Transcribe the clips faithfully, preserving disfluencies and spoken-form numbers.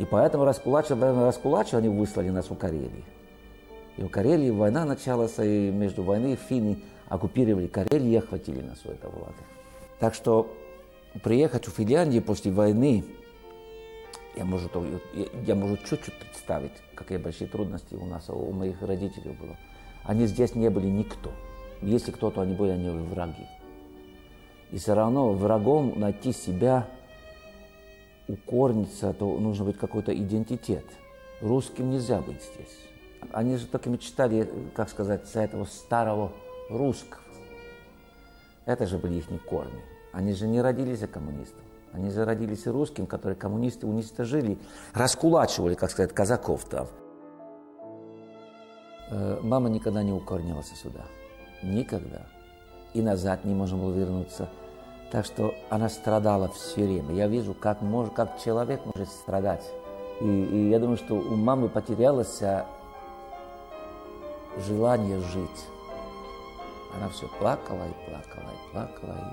поэтому раскулачивали, раскулачивали, они выслали нас в Карелию. И в Карелии война началась, и между войной финны оккупировали Карелию и охватили нас у этого влада. Так что приехать в Финляндию после войны, я могу, я, я могу чуть-чуть представить, какие большие трудности у нас, у моих родителей было. Они здесь не были никто. Если кто-то, они были, они были враги. И все равно врагом найти себя, укорниться, то нужно быть какой-то идентитет. Русским нельзя быть здесь. Они же только мечтали, как сказать, с этого старого русского. Это же были их корни. Они же не родились коммунистом. Они же родились русским, которые коммунисты уничтожили, раскулачивали, как сказать, казаков там. Мама никогда не укорнилась сюда. Никогда. И назад не можем было вернуться. Так что она страдала все время. Я вижу, как, может, как человек может страдать. И, и я думаю, что у мамы потерялось желание жить. Она все плакала и плакала и плакала.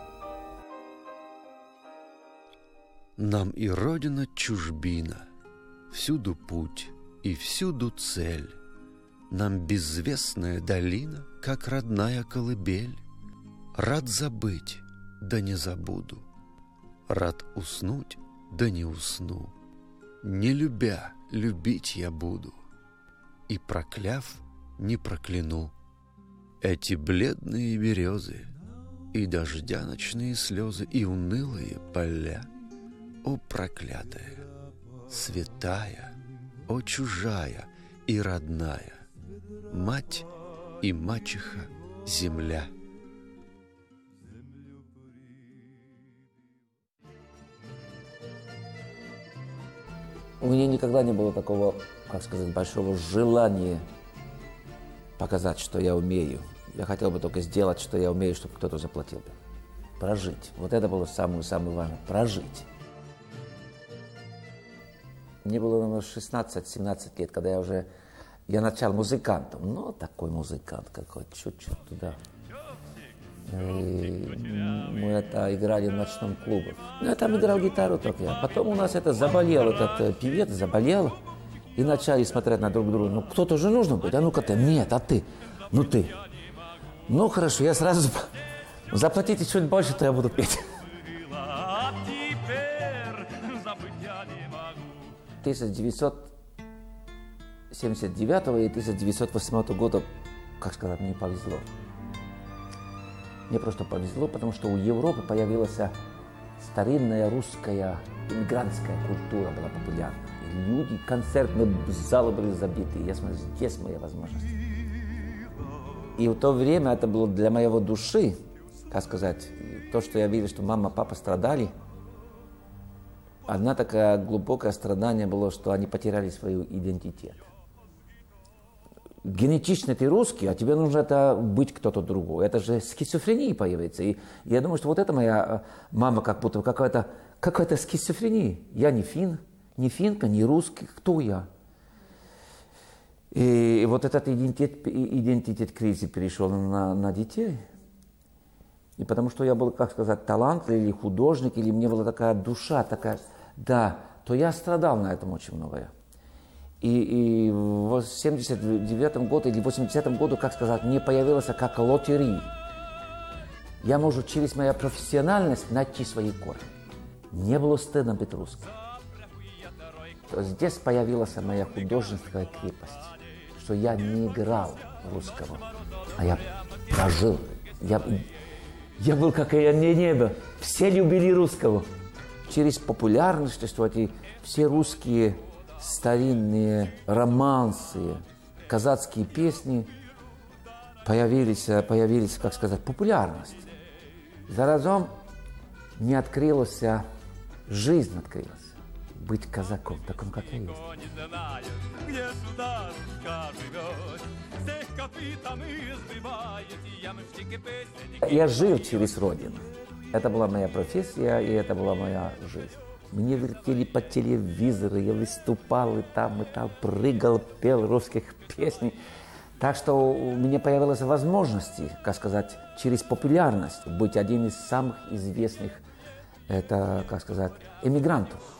И... Нам и родина чужбина, всюду путь и всюду цель. Нам безвестная долина, как родная колыбель. Рад забыть, да не забуду, рад уснуть, да не усну. Не любя, любить я буду, и прокляв, не прокляну. Эти бледные березы, и дождя ночные слезы, и унылые поля. О, проклятая, святая, о, чужая и родная, мать и мачеха земля. У меня никогда не было такого, как сказать, большого желания показать, что я умею. Я хотел бы только сделать, что я умею, чтобы кто-то заплатил бы. Прожить. Вот это было самое-самое важное. Прожить. Мне было, наверное, шестнадцать-семнадцать лет, когда я уже... Я начал музыкантом. Ну, такой музыкант какой, чуть-чуть туда. И мы это играли в ночном клубе. Ну, я там играл гитару только я. Потом у нас это заболел, этот э, певец заболел. И начали смотреть на друг друга. Ну, кто-то же нужно быть. А ну-ка ты. Нет, а ты. Ну, ты. Ну, хорошо, я сразу... Заплатите чуть больше, то я буду петь. тысяча девятьсот семьдесят девятого и тысяча девятьсот восьмого года, как сказать, мне повезло. Мне просто повезло, потому что у Европы появилась старинная русская иммигрантская культура, была популярна. И люди, концертные залы были забиты. Я смотрю, здесь мои возможности. И в то время это было для моего души, как сказать, то, что я видел, что мама, папа страдали. Одна такая глубокое страдание было, что они потеряли свой идентитет. Генетично ты русский, а тебе нужно это быть кто-то другой. Это же скизофрения появится. И я думаю, что вот это моя мама как будто какая-то какая-то скизофрения. Я не фин, не финка, не русский. Кто я? И вот этот идентитет, идентитет кризис перешел на, на детей. И потому что я был, как сказать, талант или художник, или мне была такая душа, такая, да, то я страдал на этом очень многое. И, и в семьдесят девятом году или восьмидесятом году, как сказать, мне появилась как лотерея. Я могу через мою профессиональность найти свои корни. Не было стыдно быть русским. То здесь появилась моя художественная крепость, что я не играл русского, а я прожил. Я, я был как и небо. Все любили русского. Через популярность, что эти все русские старинные романсы, казацкие песни появились, появились, как сказать, популярность. Заразом не открылась, жизнь открылась. Быть казаком, таким, как я есть. Я жил через родину. Это была моя профессия, и это была моя жизнь. Мне вертели по телевизору, я выступал и там, и там, прыгал, пел русских песен. Так что у меня появилась возможность, как сказать, через популярность быть одним из самых известных, это, как сказать, эмигрантов.